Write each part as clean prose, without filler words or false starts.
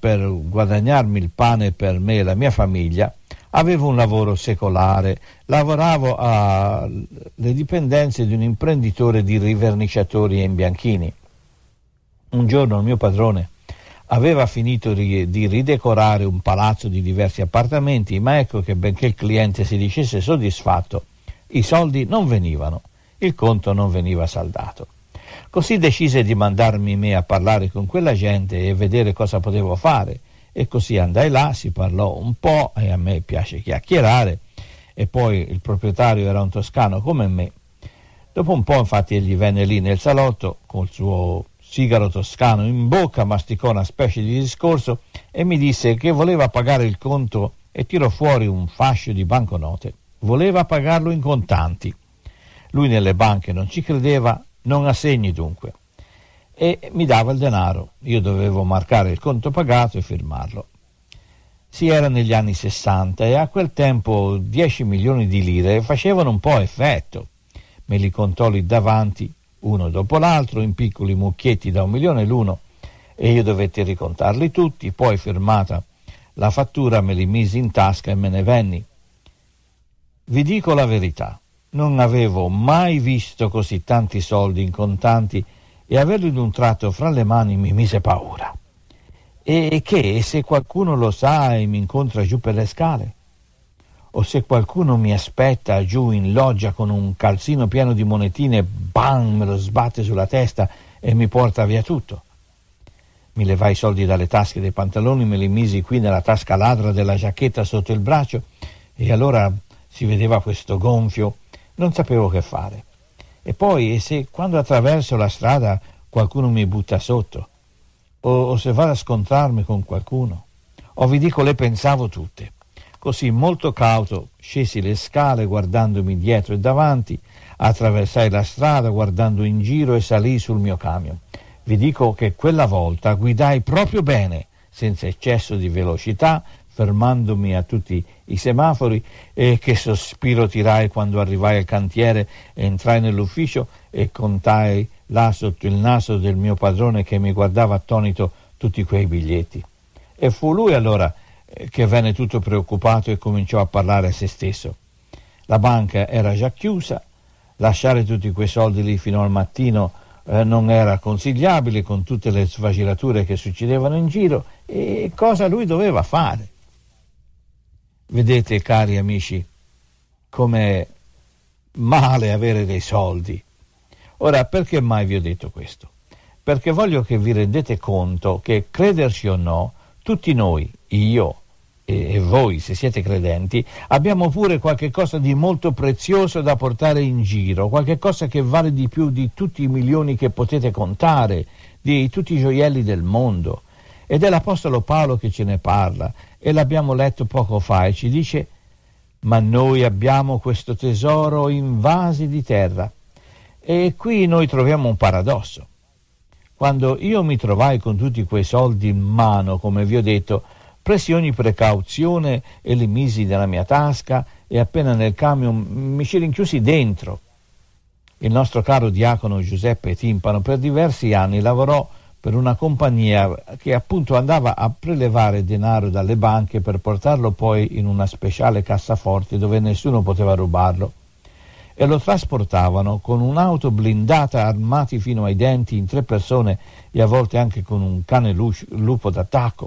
per guadagnarmi il pane per me e la mia famiglia, avevo un lavoro secolare, lavoravo alle dipendenze di un imprenditore di riverniciatori e imbianchini. Un giorno il mio padrone aveva finito di ridecorare un palazzo di diversi appartamenti, ma ecco che benché il cliente si dicesse soddisfatto, i soldi non venivano, il conto non veniva saldato. Così decise di mandarmi me a parlare con quella gente e vedere cosa potevo fare, e così andai là, si parlò un po', e a me piace chiacchierare, e poi il proprietario era un toscano come me. Dopo un po', infatti, egli venne lì nel salotto col suo sigaro toscano in bocca, masticò una specie di discorso e mi disse che voleva pagare il conto e tirò fuori un fascio di banconote. Voleva pagarlo in contanti. Lui nelle banche non ci credeva, non a segni dunque, e mi dava il denaro. Io dovevo marcare il conto pagato e firmarlo. Si era negli anni 60 e a quel tempo 10 milioni di lire facevano un po' effetto. Me li contò lì davanti, uno dopo l'altro, in piccoli mucchietti da 1 milione l'uno, e io dovetti ricontarli tutti. Poi, firmata la fattura, me li misi in tasca e me ne venni. Vi dico la verità, non avevo mai visto così tanti soldi in contanti, e averli d'un tratto fra le mani mi mise paura. E che se qualcuno lo sa e mi incontra giù per le scale? O se qualcuno mi aspetta giù in loggia con un calzino pieno di monetine, bam, me lo sbatte sulla testa e mi porta via tutto. Mi levai i soldi dalle tasche dei pantaloni, me li misi qui nella tasca ladra della giacchetta sotto il braccio, e allora si vedeva questo gonfio, non sapevo che fare. E poi, e se quando attraverso la strada qualcuno mi butta sotto, o se vado a scontrarmi con qualcuno, o vi dico, le pensavo tutte. Così, molto cauto, scesi le scale guardandomi dietro e davanti, attraversai la strada guardando in giro e salii sul mio camion. Vi dico che quella volta guidai proprio bene, senza eccesso di velocità, fermandomi a tutti i semafori, e che sospiro tirai quando arrivai al cantiere, entrai nell'ufficio e contai là sotto il naso del mio padrone, che mi guardava attonito tutti quei biglietti. E fu lui allora che venne tutto preoccupato e cominciò a parlare a se stesso. La banca era già chiusa, lasciare tutti quei soldi lì fino al mattino non era consigliabile, con tutte le svacilature che succedevano in giro, e cosa lui doveva fare? Vedete, cari amici, com'è male avere dei soldi. Ora, perché mai vi ho detto questo? Perché voglio che vi rendete conto che, crederci o no, tutti noi, io e voi, se siete credenti, abbiamo pure qualche cosa di molto prezioso da portare in giro, qualche cosa che vale di più di tutti i milioni che potete contare, di tutti i gioielli del mondo. Ed è l'Apostolo Paolo che ce ne parla, e l'abbiamo letto poco fa, e ci dice: ma noi abbiamo questo tesoro in vasi di terra. E qui noi troviamo un paradosso. Quando io mi trovai con tutti quei soldi in mano, come vi ho detto, presi ogni precauzione e li misi nella mia tasca, e appena nel camion mi ci rinchiusi dentro. Il nostro caro diacono Giuseppe Timpano per diversi anni lavorò per una compagnia che appunto andava a prelevare denaro dalle banche per portarlo poi in una speciale cassaforte dove nessuno poteva rubarlo, e lo trasportavano con un'auto blindata, armati fino ai denti, in 3 persone, e a volte anche con un cane lupo d'attacco.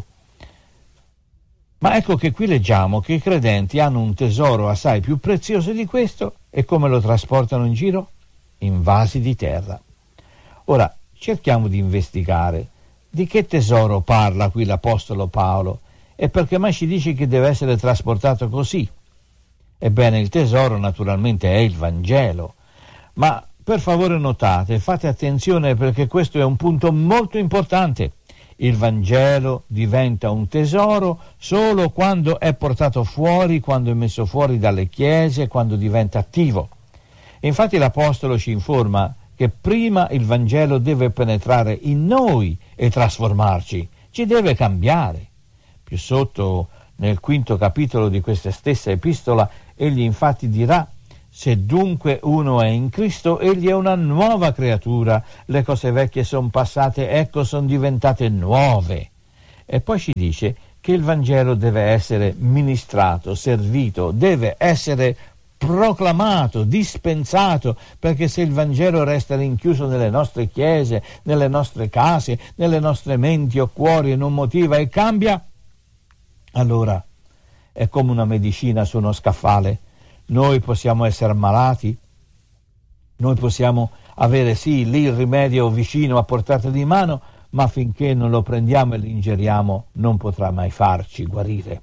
Ma ecco che qui leggiamo che i credenti hanno un tesoro assai più prezioso di questo, e come lo trasportano in giro? In vasi di terra. Ora, cerchiamo di investigare di che tesoro parla qui l'Apostolo Paolo, e perché mai ci dice che deve essere trasportato così. Ebbene, il tesoro naturalmente è il Vangelo, ma per favore notate, fate attenzione, perché questo è un punto molto importante. Il Vangelo diventa un tesoro solo quando è portato fuori, quando è messo fuori dalle chiese, quando diventa attivo. Infatti l'Apostolo ci informa che prima il Vangelo deve penetrare in noi e trasformarci, ci deve cambiare. Più sotto, nel 5° capitolo di questa stessa epistola, egli infatti dirà: se dunque uno è in Cristo, egli è una nuova creatura, le cose vecchie sono passate, ecco, sono diventate nuove. E poi ci dice che il Vangelo deve essere ministrato, servito, deve essere proclamato, dispensato, perché se il Vangelo resta rinchiuso nelle nostre chiese, nelle nostre case, nelle nostre menti o cuori e non motiva e cambia, allora è come una medicina su uno scaffale. Noi possiamo essere malati, noi possiamo avere sì lì il rimedio vicino a portata di mano, ma finché non lo prendiamo e lo ingeriamo non potrà mai farci guarire.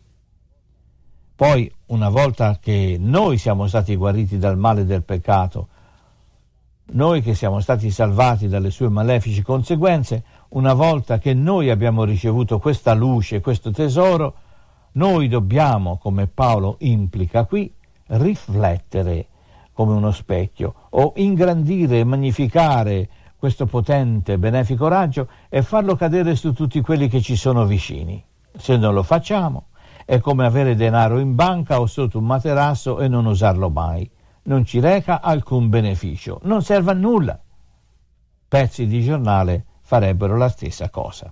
Poi, una volta che noi siamo stati guariti dal male del peccato, noi che siamo stati salvati dalle sue malefici conseguenze, una volta che noi abbiamo ricevuto questa luce, questo tesoro, noi dobbiamo, come Paolo implica qui, riflettere come uno specchio o ingrandire e magnificare questo potente, benefico raggio e farlo cadere su tutti quelli che ci sono vicini. Se non lo facciamo, è come avere denaro in banca o sotto un materasso e non usarlo mai. Non ci reca alcun beneficio, non serve a nulla. Pezzi di giornale farebbero la stessa cosa.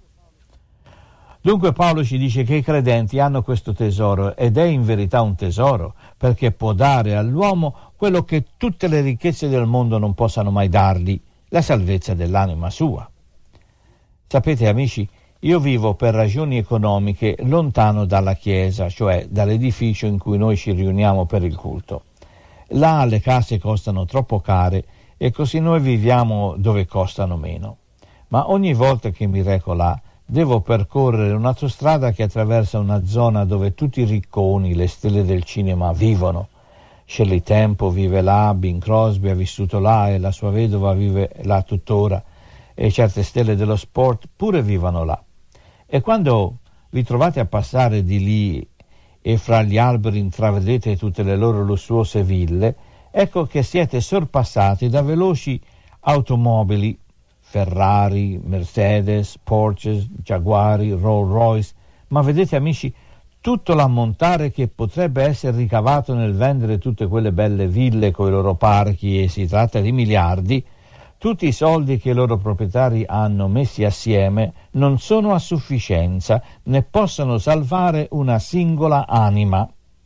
Dunque Paolo ci dice che i credenti hanno questo tesoro ed è in verità un tesoro perché può dare all'uomo quello che tutte le ricchezze del mondo non possano mai dargli, la salvezza dell'anima sua. Sapete amici, io vivo per ragioni economiche lontano dalla chiesa, cioè dall'edificio in cui noi ci riuniamo per il culto. Là le case costano troppo care e così noi viviamo dove costano meno. Ma ogni volta che mi reco là, devo percorrere un'autostrada che attraversa una zona dove tutti i ricconi, le stelle del cinema vivono. Shirley Temple vive là, Bing Crosby ha vissuto là e la sua vedova vive là tuttora e certe stelle dello sport pure vivono là. E quando vi trovate a passare di lì e fra gli alberi intravedete tutte le loro lussuose ville, ecco che siete sorpassati da veloci automobili, Ferrari, Mercedes, Porsche, Jaguari, Rolls Royce, ma vedete amici, tutto l'ammontare che potrebbe essere ricavato nel vendere tutte quelle belle ville con i loro parchi, e si tratta di miliardi, tutti i soldi che i loro proprietari hanno messi assieme non sono a sufficienza, né possono salvare una singola anima.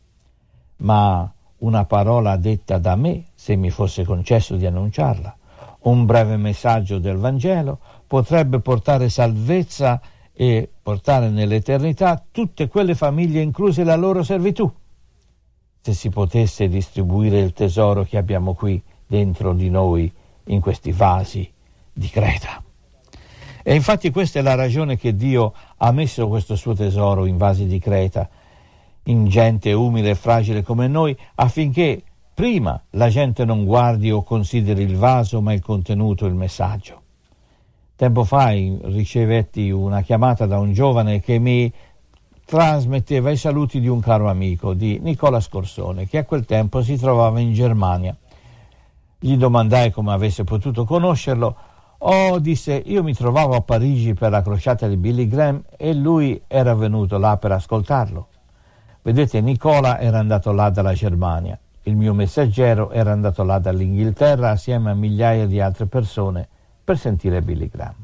Ma una parola detta da me, se mi fosse concesso di annunciarla, un breve messaggio del Vangelo potrebbe portare salvezza e portare nell'eternità tutte quelle famiglie, incluse la loro servitù. Se si potesse distribuire il tesoro che abbiamo qui dentro di noi in questi vasi di Creta. E infatti questa è la ragione che Dio ha messo questo suo tesoro in vasi di Creta, in gente umile e fragile come noi, affinché prima la gente non guardi o consideri il vaso, ma il contenuto, il messaggio. Tempo fa ricevetti una chiamata da un giovane che mi trasmetteva i saluti di un caro amico, di Nicola Scorsone, che a quel tempo si trovava in Germania. Gli domandai come avesse potuto conoscerlo. Oh, disse, io mi trovavo a Parigi per la crociata di Billy Graham e lui era venuto là per ascoltarlo. Vedete, Nicola era andato là dalla Germania. Il mio messaggero era andato là dall'Inghilterra assieme a migliaia di altre persone per sentire Billy Graham.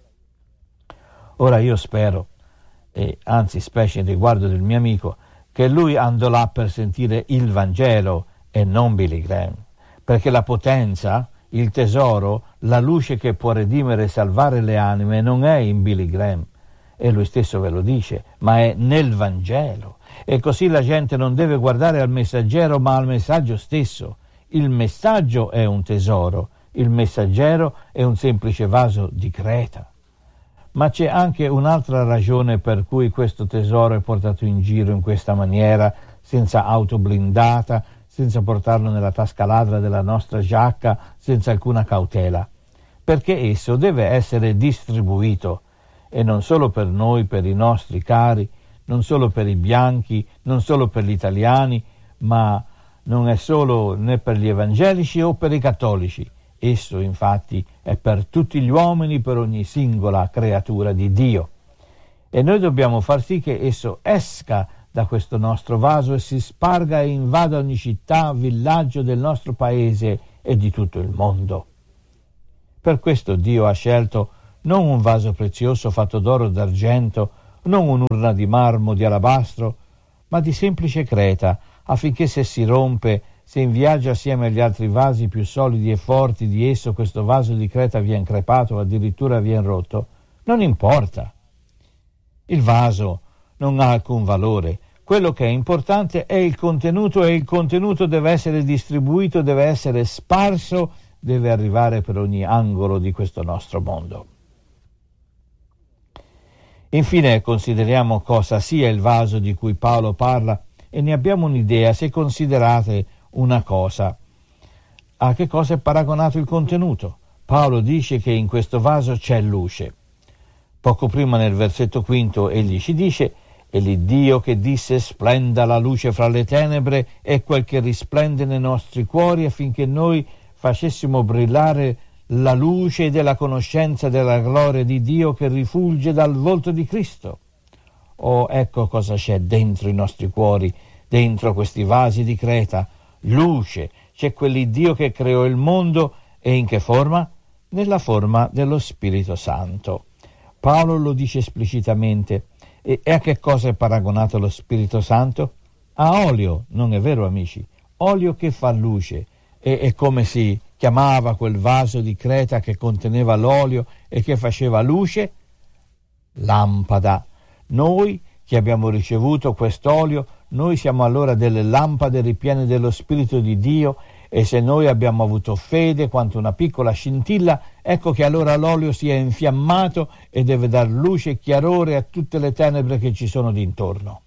Ora io spero, e anzi specie in riguardo del mio amico, che lui andò là per sentire il Vangelo e non Billy Graham, perché la potenza, il tesoro, la luce che può redimere e salvare le anime non è in Billy Graham, e lui stesso ve lo dice, ma è nel Vangelo. E così la gente non deve guardare al messaggero ma al messaggio stesso. Il messaggio è un tesoro, il messaggero è un semplice vaso di Creta. Ma c'è anche un'altra ragione per cui questo tesoro è portato in giro in questa maniera, senza auto blindata, senza portarlo nella tasca ladra della nostra giacca, senza alcuna cautela, perché esso deve essere distribuito, e non solo per noi, per i nostri cari, non solo per i bianchi, non solo per gli italiani, ma non è solo né per gli evangelici o per i cattolici. Esso infatti è per tutti gli uomini, per ogni singola creatura di Dio. E noi dobbiamo far sì che esso esca da questo nostro vaso e si sparga e invada ogni città, villaggio del nostro paese e di tutto il mondo. Per questo Dio ha scelto non un vaso prezioso fatto d'oro o d'argento non un'urna di marmo, di alabastro, ma di semplice creta, affinché se si rompe, se in viaggio assieme agli altri vasi più solidi e forti di esso questo vaso di creta viene crepato o addirittura viene rotto, non importa. Il vaso non ha alcun valore. Quello che è importante è il contenuto, e il contenuto deve essere distribuito, deve essere sparso, deve arrivare per ogni angolo di questo nostro mondo. Infine consideriamo cosa sia il vaso di cui Paolo parla e ne abbiamo un'idea se considerate una cosa. A che cosa è paragonato il contenuto? Paolo dice che in questo vaso c'è luce. Poco prima nel versetto 5 egli ci dice: «E l'Iddio che disse splenda la luce fra le tenebre è quel che risplende nei nostri cuori affinché noi facessimo brillare la luce della conoscenza della gloria di Dio che rifulge dal volto di Cristo». Oh, ecco cosa c'è dentro i nostri cuori, dentro questi vasi di creta. Luce. C'è quell'Iddio che creò il mondo, e in che forma? Nella forma dello Spirito Santo. Paolo lo dice esplicitamente. E a che cosa è paragonato lo Spirito Santo? A olio, non è vero amici? Olio che fa luce. E come si chiamava quel vaso di creta che conteneva l'olio e che faceva luce? Lampada. Noi che abbiamo ricevuto quest'olio, noi siamo allora delle lampade ripiene dello Spirito di Dio, e se noi abbiamo avuto fede quanto una piccola scintilla, ecco che allora l'olio si è infiammato e deve dar luce e chiarore a tutte le tenebre che ci sono d'intorno.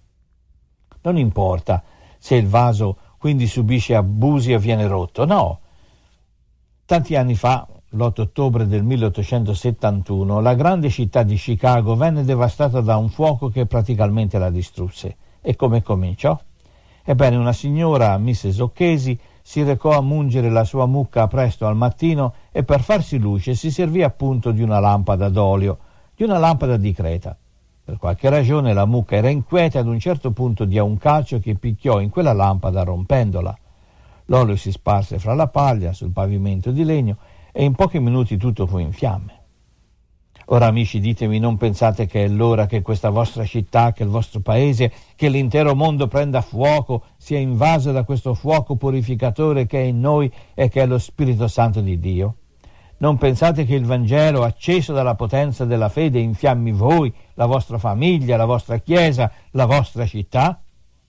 Non importa se il vaso quindi subisce abusi e viene rotto, no. Tanti anni fa, l'8 ottobre del 1871, la grande città di Chicago venne devastata da un fuoco che praticamente la distrusse. E come cominciò? Ebbene, una signora, Mrs. O'Casey, si recò a mungere la sua mucca presto al mattino e per farsi luce si servì appunto di una lampada d'olio, di una lampada di creta. Per qualche ragione la mucca era inquieta e ad un certo punto diede un calcio che picchiò in quella lampada rompendola. L'olio si sparse fra la paglia sul pavimento di legno e in pochi minuti tutto fu in fiamme. Ora amici, ditemi, non pensate che è l'ora che questa vostra città, che il vostro paese, che l'intero mondo prenda fuoco, sia invaso da questo fuoco purificatore che è in noi e che è lo Spirito Santo di Dio? Non pensate che il Vangelo, acceso dalla potenza della fede, infiammi voi, la vostra famiglia, la vostra chiesa, la vostra città?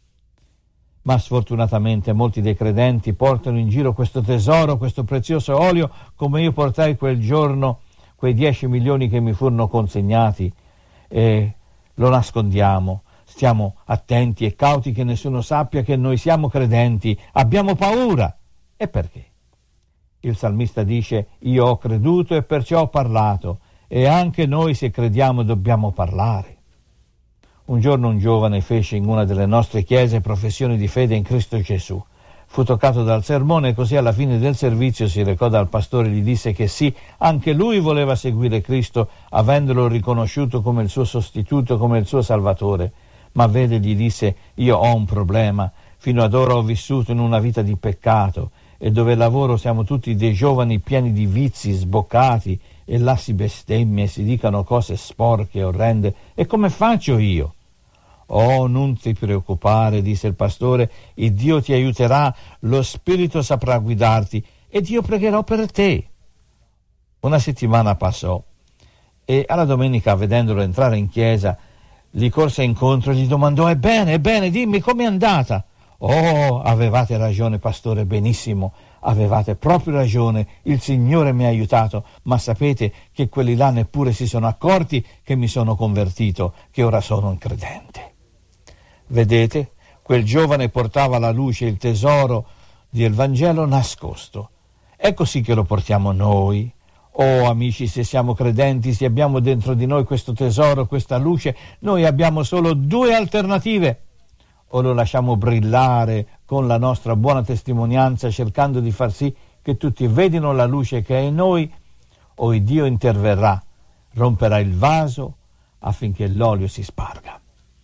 Ma sfortunatamente molti dei credenti portano in giro questo tesoro, questo prezioso olio, come io portai quel giorno quei 10 milioni che mi furono consegnati, e lo nascondiamo. Stiamo attenti e cauti che nessuno sappia che noi siamo credenti. Abbiamo paura. E perché? Il salmista dice: io ho creduto e perciò ho parlato, e anche noi se crediamo dobbiamo parlare. Un giorno un giovane fece in una delle nostre chiese professione di fede in Cristo Gesù. Fu toccato dal sermone e così alla fine del servizio si recò dal pastore e gli disse che sì, anche lui voleva seguire Cristo, avendolo riconosciuto come il suo sostituto, come il suo salvatore. Ma vede, gli disse, io ho un problema. Fino ad ora ho vissuto in una vita di peccato e dove lavoro siamo tutti dei giovani pieni di vizi, sboccati, e là si bestemmia e si dicano cose sporche e orrende. E come faccio io? Oh, non ti preoccupare, disse il pastore, il Dio ti aiuterà, lo Spirito saprà guidarti ed io pregherò per te. Una settimana passò e alla domenica, vedendolo entrare in chiesa, gli corse incontro e gli domandò: ebbene, dimmi com'è andata? Oh, avevate ragione, pastore, benissimo, avevate proprio ragione, il Signore mi ha aiutato, ma sapete che quelli là neppure si sono accorti che mi sono convertito, che ora sono un credente. Vedete, quel giovane portava alla luce il tesoro del Vangelo nascosto. È così che lo portiamo noi. Oh amici, se siamo credenti, se abbiamo dentro di noi questo tesoro, questa luce, noi abbiamo solo due alternative. O lo lasciamo brillare con la nostra buona testimonianza, cercando di far sì che tutti vedino la luce che è in noi, o il Dio interverrà, romperà il vaso affinché l'olio si sparga.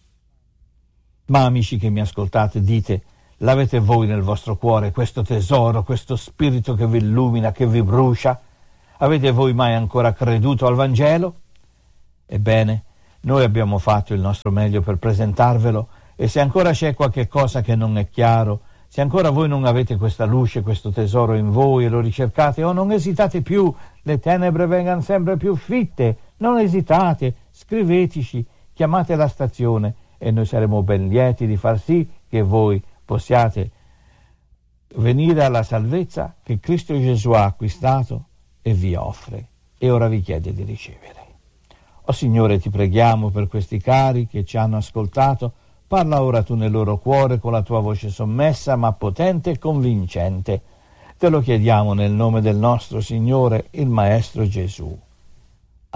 Ma amici che mi ascoltate, dite, l'avete voi nel vostro cuore questo tesoro, questo spirito che vi illumina, che vi brucia? Avete voi mai ancora creduto al Vangelo? Ebbene, Noi abbiamo fatto il nostro meglio per presentarvelo, e se ancora c'è qualche cosa che non è chiaro, se ancora voi non avete questa luce, questo tesoro in voi e lo ricercate, non esitate più, le tenebre vengano sempre più fitte, non esitate, scriveteci, chiamate la stazione e noi saremo ben lieti di far sì che voi possiate venire alla salvezza che Cristo Gesù ha acquistato e vi offre e ora vi chiede di ricevere. O Signore, ti preghiamo per questi cari che ci hanno ascoltato. Parla ora tu nel loro cuore con la tua voce sommessa ma potente e convincente. Te lo chiediamo nel nome del nostro Signore, il Maestro Gesù.